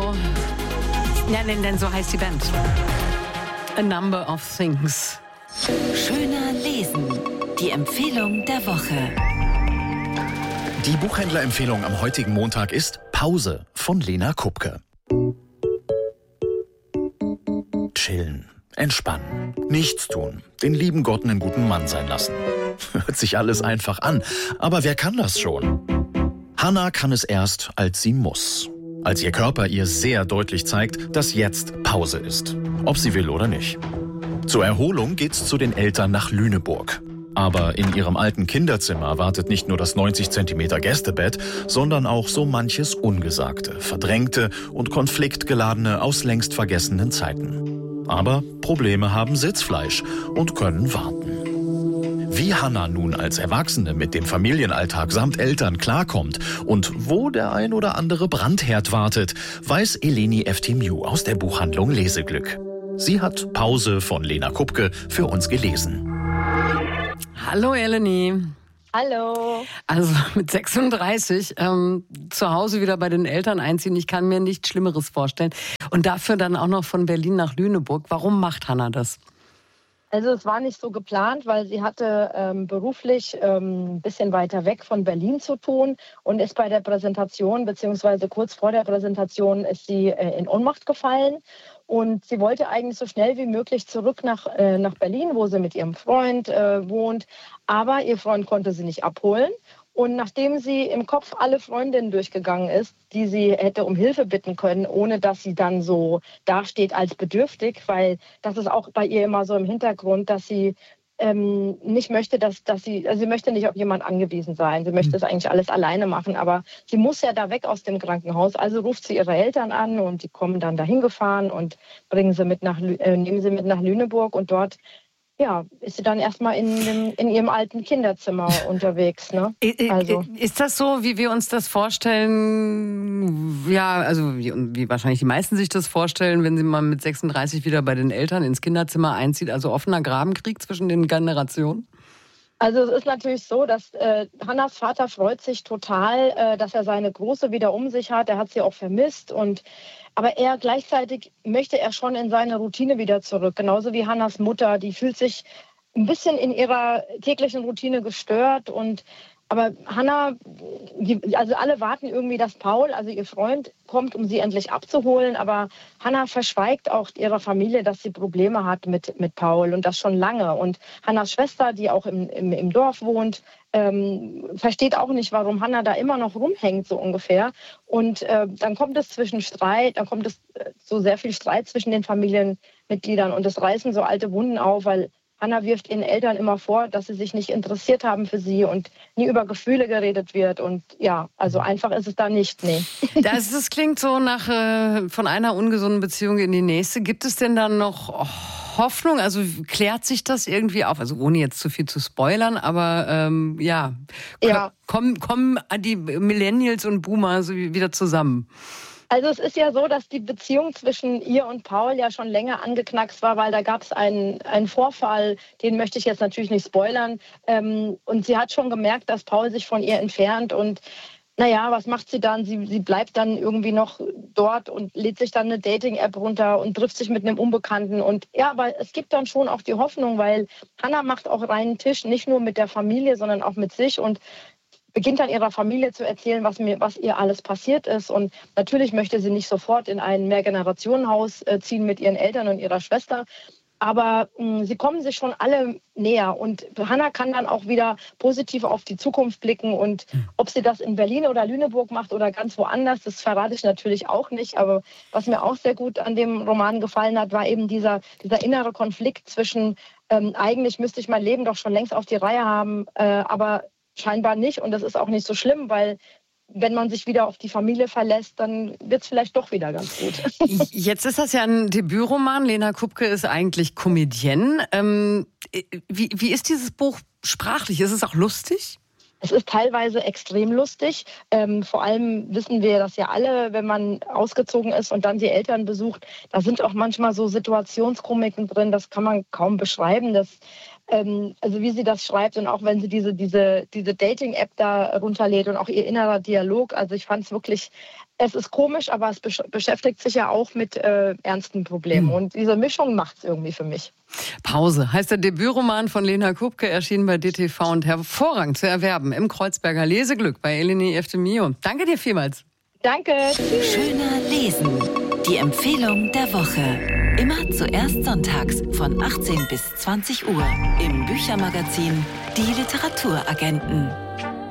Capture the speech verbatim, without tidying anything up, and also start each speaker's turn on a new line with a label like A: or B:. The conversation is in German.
A: Hallo. Ja, denn, denn so heißt die Band. A Number of Things.
B: Schöner lesen. Die Empfehlung der Woche.
C: Die Buchhändlerempfehlung am heutigen Montag ist Pause von Lena Kupke. Chillen, entspannen, nichts tun, den lieben Gott einen guten Mann sein lassen. Hört sich alles einfach an, aber wer kann das schon? Hannah kann es erst, als sie muss. Als ihr Körper ihr sehr deutlich zeigt, dass jetzt Pause ist. Ob sie will oder nicht. Zur Erholung geht's zu den Eltern nach Lüneburg. Aber in ihrem alten Kinderzimmer wartet nicht nur das neunzig Zentimeter Gästebett, sondern auch so manches Ungesagte, Verdrängte und Konfliktgeladene aus längst vergessenen Zeiten. Aber Probleme haben Sitzfleisch und können warten. Wie Hannah nun als Erwachsene mit dem Familienalltag samt Eltern klarkommt und wo der ein oder andere Brandherd wartet, weiß Eleni Eftimiou aus der Buchhandlung Leseglück. Sie hat Pause von Lena Kupke für uns gelesen.
A: Hallo Eleni.
D: Hallo.
A: Also mit sechsunddreißig ähm, zu Hause wieder bei den Eltern einziehen, ich kann mir nichts Schlimmeres vorstellen. Und dafür dann auch noch von Berlin nach Lüneburg. Warum macht Hannah das?
D: Also es war nicht so geplant, weil sie hatte ähm, beruflich ähm, ein bisschen weiter weg von Berlin zu tun und ist bei der Präsentation, beziehungsweise kurz vor der Präsentation, ist sie äh, in Ohnmacht gefallen. Und sie wollte eigentlich so schnell wie möglich zurück nach, äh, nach Berlin, wo sie mit ihrem Freund äh, wohnt. Aber ihr Freund konnte sie nicht abholen. Und nachdem sie im Kopf alle Freundinnen durchgegangen ist, die sie hätte um Hilfe bitten können, ohne dass sie dann so dasteht als bedürftig, weil das ist auch bei ihr immer so im Hintergrund, dass sie ähm, nicht möchte, dass, dass sie, also sie möchte nicht auf jemand angewiesen sein. Sie möchte das eigentlich alles alleine machen, aber sie muss ja da weg aus dem Krankenhaus. Also ruft sie ihre Eltern an und die kommen dann dahin gefahren und bringen sie mit nach, äh, nehmen sie mit nach Lüneburg und dort ja, ist sie dann erstmal in, dem, in ihrem alten Kinderzimmer unterwegs. Ne?
A: Also. Ist das so, wie wir uns das vorstellen? Ja, also wie, wie wahrscheinlich die meisten sich das vorstellen, wenn sie mal mit sechsunddreißig wieder bei den Eltern ins Kinderzimmer einzieht, also offener Grabenkrieg zwischen den Generationen?
D: Also es ist natürlich so, dass äh, Hannahs Vater freut sich total, äh, dass er seine Große wieder um sich hat. Er hat sie auch vermisst. Und, aber er gleichzeitig möchte er schon in seine Routine wieder zurück. Genauso wie Hannahs Mutter. Die fühlt sich ein bisschen in ihrer täglichen Routine gestört. Und aber Hannah, die, also alle warten irgendwie, dass Paul, also ihr Freund, kommt, um sie endlich abzuholen. Aber Hannah verschweigt auch ihrer Familie, dass sie Probleme hat mit, mit Paul und das schon lange. Und Hannahs Schwester, die auch im, im, im Dorf wohnt, ähm, versteht auch nicht, warum Hannah da immer noch rumhängt, so ungefähr. Und äh, dann kommt es zwischen Streit, dann kommt es äh, so sehr viel Streit zwischen den Familienmitgliedern und es reißen so alte Wunden auf, weil Hannah wirft ihren Eltern immer vor, dass sie sich nicht interessiert haben für sie und nie über Gefühle geredet wird. Und ja, also einfach ist es da nicht, nee.
A: Das, das klingt so nach äh, von einer ungesunden Beziehung in die nächste. Gibt es denn dann noch Hoffnung? Also klärt sich das irgendwie auf? Also ohne jetzt zu viel zu spoilern, aber ähm, ja,
D: ja.
A: Kommen, kommen die Millennials und Boomer so wieder zusammen?
D: Also es ist ja so, dass die Beziehung zwischen ihr und Paul ja schon länger angeknackst war, weil da gab es einen, einen Vorfall, den möchte ich jetzt natürlich nicht spoilern. Ähm, und sie hat schon gemerkt, dass Paul sich von ihr entfernt und naja, was macht sie dann? Sie, sie bleibt dann irgendwie noch dort und lädt sich dann eine Dating-App runter und trifft sich mit einem Unbekannten. Und ja, aber es gibt dann schon auch die Hoffnung, weil Hannah macht auch reinen Tisch, nicht nur mit der Familie, sondern auch mit sich und beginnt dann ihrer Familie zu erzählen, was, mir, was ihr alles passiert ist. Und natürlich möchte sie nicht sofort in ein Mehrgenerationenhaus ziehen mit ihren Eltern und ihrer Schwester. Aber mh, sie kommen sich schon alle näher. Und Hannah kann dann auch wieder positiv auf die Zukunft blicken. Und ob sie das in Berlin oder Lüneburg macht oder ganz woanders, das verrate ich natürlich auch nicht. Aber was mir auch sehr gut an dem Roman gefallen hat, war eben dieser, dieser innere Konflikt zwischen, ähm, eigentlich müsste ich mein Leben doch schon längst auf die Reihe haben, äh, aber scheinbar nicht. Und das ist auch nicht so schlimm, weil wenn man sich wieder auf die Familie verlässt, dann wird es vielleicht doch wieder ganz gut.
A: Jetzt ist das ja ein Debütroman. Lena Kupke ist eigentlich Comedienne. Ähm, wie, wie ist dieses Buch sprachlich? Ist es auch lustig?
D: Es ist teilweise extrem lustig. Ähm, vor allem wissen wir das ja alle, wenn man ausgezogen ist und dann die Eltern besucht. Da sind auch manchmal so Situationskomiken drin, das kann man kaum beschreiben. Das, ähm, also wie sie das schreibt und auch wenn sie diese, diese, diese Dating-App da runterlädt und auch ihr innerer Dialog. Also ich fand es wirklich es ist komisch, aber es besch- beschäftigt sich ja auch mit äh, ernsten Problemen. Mhm. Und diese Mischung macht es irgendwie für mich.
A: Pause heißt der Debütroman von Lena Kupke, erschienen bei D T V und hervorragend zu erwerben im Kreuzberger Leseglück bei Eleni Eftemio. Danke dir vielmals.
D: Danke.
B: Schöner Lesen. Die Empfehlung der Woche. Immer zuerst sonntags von achtzehn bis zwanzig Uhr im Büchermagazin Die Literaturagenten.